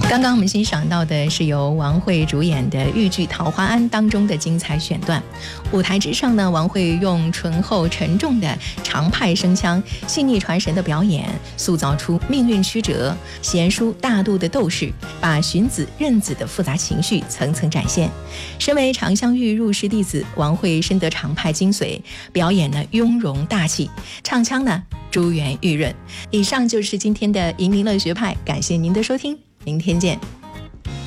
刚刚我们欣赏到的是由王慧主演的豫剧《桃花庵》当中的精彩选段。舞台之上呢，王慧用醇厚沉重的长派声腔，细腻传神的表演，塑造出命运曲折、贤淑大度的斗士，把寻子认子的复杂情绪层层展现。身为常香玉入室弟子，王慧深得常派精髓，表演呢雍容大气，唱腔呢珠圆玉润。以上就是今天的银铃乐学派，感谢您的收听，明天见。